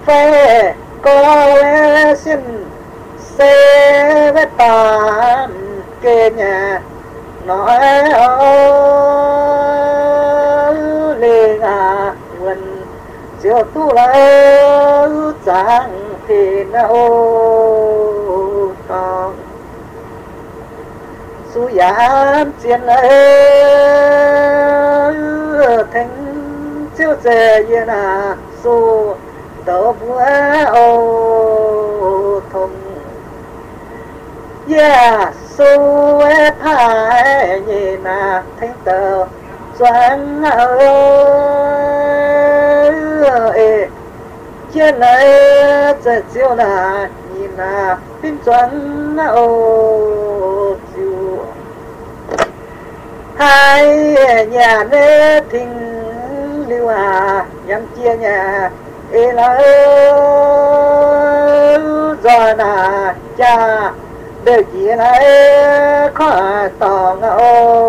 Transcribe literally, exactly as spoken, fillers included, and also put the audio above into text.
phê có lẽ xin xe với tàn kê nhà nói ơi lê ngà quần chiều tu lại chẳng thì nào con su yam chiến ấy thành chiếu dè yên à su tớ vua ô thông yeah su ép hai nhìn à thành tờ doãn ơi chiến ấy sẽ chiếu là nhìn à tin doãn ô chiếu hai nhà nê thình lưu à nhắm chia nhà ê là do là cha đều chỉ là khó tỏ ngộ